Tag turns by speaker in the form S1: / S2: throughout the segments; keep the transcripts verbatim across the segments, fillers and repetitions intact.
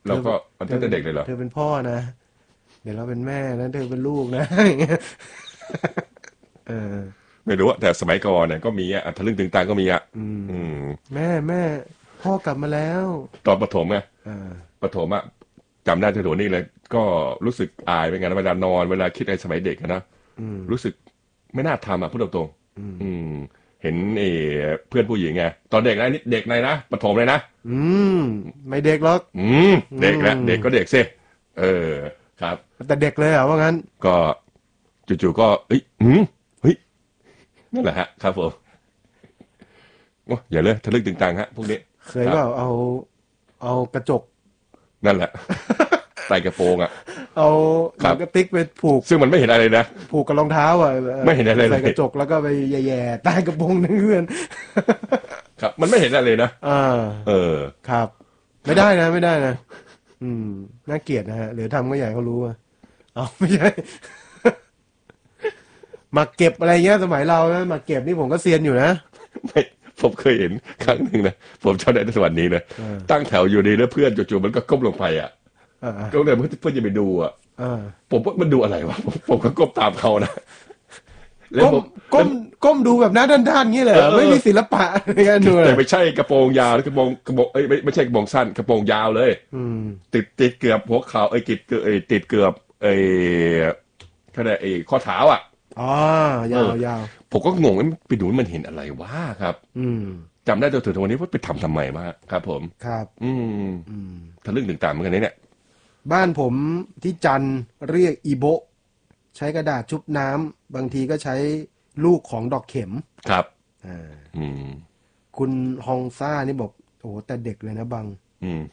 S1: เราก็ตั้งแต่เด็กเลยเหรอ
S2: เธอเป็นพ่อนะเดี๋ยวเราเป็นแม่นะเธอเป็นลูกนะอย่างเงี้ยเออ
S1: ไม่รู้อะแต่สมัยก่อนเนี่ยก็มีอะทะลึ่งตึงตังก็มีอะ
S2: อืม
S1: อืม
S2: แม่แม่พ่อกลับมาแล้ว
S1: ตอนประถมไง
S2: อ่า
S1: ประถมอะจำได้จนถึงวันนี้เลยก็รู้สึกอายเป็นไงนะเวลานอนเวลาคิดในสมัยเด็กอะนะ
S2: อืม
S1: รู้สึกไม่น่าทำอะพูดตรง
S2: อืม
S1: ๆอืมเห็นเออเพื่อนผู้หญิงไงตอนเด็กนะนี่เด็กในนะประถมเลยนะ
S2: อืมไม่เด็กหรอก
S1: อืม
S2: อื
S1: เด็กแหละ
S2: ม
S1: เด็กก็เด็กสิเออครับ
S2: แต่เด็กเลยเหรอว่างั้น
S1: ก็จู่ๆก็เอ้ยอืมเฮ้ยนั่นแหละฮะครับผมโอ้อย่าเลยทะลึ่งตึงตังฮะพวกนี้
S2: เคย
S1: ครับ
S2: ว่าเอาเอากระจก
S1: นั่นแหละใส่กระโปรงอ่ะ
S2: เอาห
S1: ครับ
S2: นังกระติกไปผูก
S1: ซึ่งมันไม่เห็นอะไรนะ
S2: ผูกกับรองเท้าอ่ะเออ
S1: ไม่เห็นอะไรเล
S2: ใส่ก
S1: ย
S2: ระจกแล้วก็ไปแย่ๆใต้กระโปรงนักเรียน
S1: ครับมันไม่เห็นอะไรเลยนะ
S2: อ่า
S1: เออ
S2: ครับไม่ได้นะไม่ได้นะอืมน่าเกลียดนะฮะหรือทำก็อยากให้เขารู้อ่ะเอาไม่ใช่หมากเก็บอะไรเงี้ยสมัยเรานะหมากเก็บนี่ผมก็เซียนอยู่นะ
S1: ไม่ผมเคยเห็นครั้งหนึ่งนะผมจำได้ในสวรรค์นี้นะ
S2: เออ
S1: ตั้งแถวอยู่ดีแล้วเพื่อนจู่ๆมันก็ก้มลงไปอ่ะ
S2: อ่าอ่า
S1: ก็เลยเพื่อนเพื่อนจะไปดูอ่ะ
S2: อ่า
S1: ผมว่ามันดูอะไรวะผมผมก็ก้มตามเขานะแล้ว
S2: ก้ม
S1: ผม
S2: ก้มก้มดูแบบหน้าด้านๆงี้เลยเหรอไม่มีศิลปะในการดูเลย
S1: แต่ไม่ใช่กระโปรงยาวกระโปรงกระโปรงเอ้ยไม่ไม่ใช่กระโปรงสั้นกระโปรงยาวเลย
S2: อืม
S1: ติดติดเกือบหัวเข่าไอ้ยติดเกือบไอ้ยติดเกือบไอ้ขนาดไอ้ข้อเท้าอ่ะ
S2: อ๋อ
S1: เออ
S2: ยาวยาว
S1: ผมก็งงว่าไปดูมันเห็นอะไรวะครับ
S2: อืม
S1: จำได้จนถึงวันนี้ว่าไปทำทำไมมาครับผม
S2: ครับ
S1: อืม
S2: อืม
S1: ทะลึ่งตึงตังเหมือนกันนะเนี่ย
S2: บ้านผมที่จันทร์เรียกอีโบะใช้กระดาษชุบน้ำบางทีก็ใช้ลูกของดอกเข็ม
S1: ครับ
S2: อ่า
S1: อืม
S2: คุณฮองซ่านี่บอกโอ้โหแต่เด็กเลยนะบัง
S1: อืม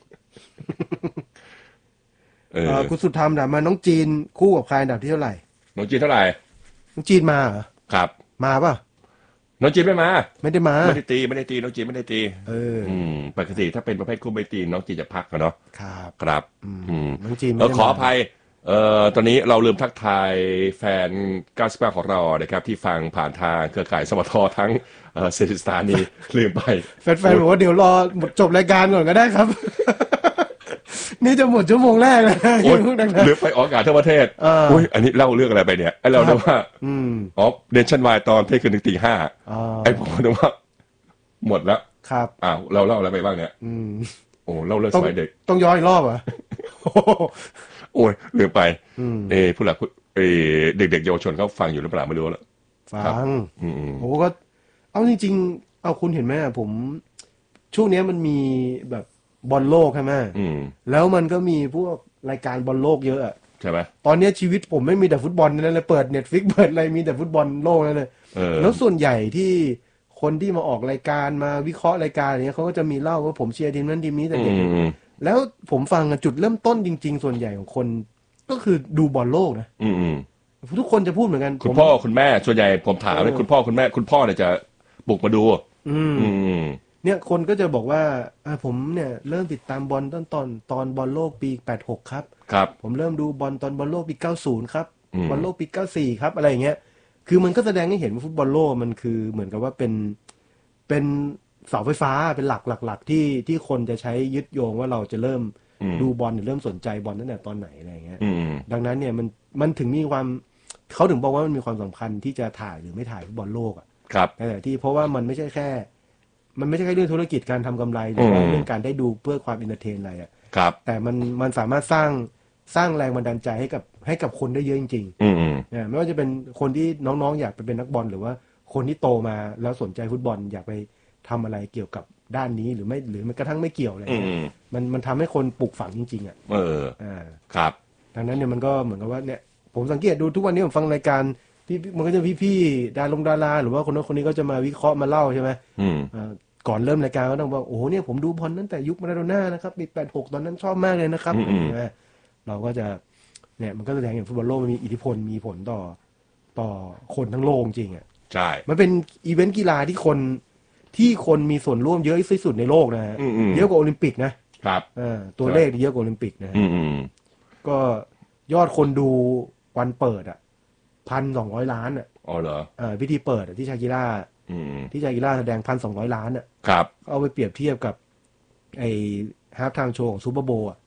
S1: เอ
S2: เอ่อ
S1: อ
S2: คุณสุธรรมถามมาน้องจีนคู่กับใครอันดับที่เท่าไหร่
S1: น้องจีนเท่าไหร่
S2: น้องจีนมาเหรอ
S1: ครับ
S2: มาป่ะ
S1: น้องจีนไม่มา
S2: ไม่ได้มา
S1: ไม่ได้ตีไม่ได้ตีน้องจีนไม่ได้ตี
S2: เออ
S1: อืมปกติถ้าเป็นประเภทคู่ไม่ตีน้องจีนจะพักกันเนาะ
S2: ครับ
S1: ครับ
S2: อืม
S1: อืม
S2: น้องจีน
S1: เออ
S2: ไม่ได้มา
S1: ขออภัยเอ่อตอนนี้เราลืมทักทายแฟนก้าวสิบแปดของเรานะครับที่ฟังผ่านทางเครือข่ายสมททั้งเอ่อเซนสตานีลืมไป
S2: แฟนๆบอกว่าเดี๋ยวรอหมดจบรายการก่อนก็ได้ครับ นี่จะหมดชั่วโมงแรกแล้วนะ
S1: โอ๊ย
S2: พวกดัง
S1: ลืมไปออกอากาศทั้งประเทศ
S2: เออ
S1: อุ้ยอันนี้เล่าเรื่องอะไรไปเนี่ยไอเราเนีว่า
S2: ๆอืม
S1: อ๋อเดนชั่นวายตอนเที่ยงคืนถึงตีห้า
S2: อ๋อ
S1: ไอผมนึกว่าหมดแล้ว
S2: ครับ
S1: อ้าวเราเล่าอะไรไปบ้างเนี่ย
S2: อืม
S1: โอ้เล่าเรื่อง
S2: ต้อง
S1: สมัยเด็ก
S2: ต้องย้อนอีกรอบเหรอ
S1: โอ้ยลืมไป
S2: อืม
S1: เออผู้หลักผู้เออเด็กๆเยาวชนเขาฟังอยู่หรือเปล่าไม่รู้แล้ว
S2: ฟั
S1: ครับ
S2: ง
S1: อืมอืม
S2: โอ้ก็เอาจริงๆเอาคุณเห็นไหมอะผมช่วงเนี้ยมันมีแบบบอลโลกใช่ไหม
S1: อืม
S2: แล้วมันก็มีพวกรายการบอลโลกเยอะอะ
S1: ใช่ไหม
S2: ตอนเนี้ยชีวิตผมไม่มีแต่ฟุตบอลนั่นเลยเปิดเน็ตฟิกเปิดอะไรมีแต่ฟุตบอลโลกนั่นเลย
S1: เออ
S2: แล้วส่วนใหญ่ที่คนที่มาออกรายการมาวิเคราะห์รายการอย่างเงี้ยเขาก็จะมีเล่าว่าผมเชียร์ทีมนั้นทีมนี้แต่
S1: อื
S2: เด็ก
S1: มอืม
S2: แล้วผมฟังอะจุดเริ่มต้นจริงๆส่วนใหญ่ของคนก็คือดูบอลโลกนะ
S1: อืมอืม
S2: ทุกคนจะพูดเหมือนกันผม
S1: คุณพ่อคุณแม่ส่วนใหญ่ผมถามเลย
S2: เออ
S1: คุณพ่อคุณแม่คุณพ่อเนี่ยจะบุกมาดู
S2: อืม
S1: อืม
S2: เนี่ยคนก็จะบอกว่าอ่าผมเนี่ยเริ่มติดตามบอลตอนตอนตอนบอลโลกปีแปดหกครับ
S1: ครับ
S2: ผมเริ่มดูบอลตอนบอลโลกปีเก้าสิบครับ
S1: อืม
S2: บอลโลกปีเก้าสิบสี่ครับอะไรอย่างเงี้ยคือมันก็แสดงให้เห็นว่าฟุตบอลโลกมันคือเหมือนกับว่าเป็นเป็นเสาไฟฟ้าเป็นหลักหลักๆที่ที่คนจะใช้ยึดโยงว่าเราจะเริ่ม
S1: อืม
S2: ดูบอลหรือเริ่มสนใจบอลตั้งแต่ตอนไหนอะไรอย่างเงี้ย
S1: อืม
S2: ดังนั้นเนี่ยมันมันถึงมีความเขาถึงบอกว่ามันมีความสำคัญที่จะถ่ายหรือไม่ถ่ายฟุตบอลโลกอ่ะ
S1: ครับ
S2: แต่ที่เพราะว่ามันไม่ใช่แค่ มันไม่ใช่แค่เรื่องธุรกิจการทำกำไรหรือว่า
S1: อืม
S2: เรื่องการได้ดูเพื่อความอินเตอร์เทนอะไรอะ
S1: ครับ
S2: แต่มันมันสามารถสร้างสร้างแรงบันดาลใจให้กับให้กับคนได้เยอะจริง
S1: อืมอืม
S2: ๆนะไม่ว่าจะเป็นคนที่น้องๆอยากไปเป็นนักบอลหรือว่าคนที่โตมาแล้วสนใจฟุตบอลอยากไปทำอะไรเกี่ยวกับด้านนี้หรือไม่หรือมันกระทั่งไม่เกี่ยวอะไร
S1: อื
S2: เงี้ย
S1: ม
S2: มันมันทำให้คนปลูกฝังจริงๆอ่ะ
S1: เออ
S2: อ่า
S1: ครับ
S2: ดังนั้นเนี่ยมันก็เหมือนกับว่าเนี่ยผมสังเกตดูทุกวันนี้ผมฟังรายการพี่มันก็จะพี่ๆดารงดาราหรือว่าคนนั้นคนนี้ก็จะมาวิเคราะห์มาเล่าใช่ไหม
S1: อืม
S2: อ่าก่อนเริ่มรายการก็ต้องบอกโอ้โหเนี่ยผมดูบอลตั้งแต่ยุคมาราโดน่านะครับปีแปดหกตอนนั้นชอบมากเลยนะครับ
S1: อืมอืม
S2: ใช่ไหมเราก็จะเนี่ยมันก็แสดงเห็นฟุตบอลโลกมันมีอิทธิพลมีผลต่อต่อคนทั้งโลกจริงอ่ะ
S1: ใช่
S2: มันเป็นอีเวนต์กีฬาที่คนที่คนมีส่วนร่วมเยอะที่สุดในโลกนะฮะ
S1: อืมอืม
S2: เยอะกว่าโอลิมปิกนะครับอ่าตัวเลขเยอะกว่าโอลิมปิกนะฮะ
S1: อืมอืม
S2: ก็ยอดคนดูวันเปิดอ่ะพันสองร้อยล้านอ่ะ
S1: อ๋อเหรอ
S2: อ่าพิธีเปิดอะที่ชากิร่า
S1: อืม
S2: ที่ชากิร่าแสดงพันสองร้อยล้านอ่ะ
S1: ครับ
S2: เอาไปเปรียบเทียบกับไอ้ฮาล์ฟไทม์โชว์ของซูเปอร์โบว์อ่ะ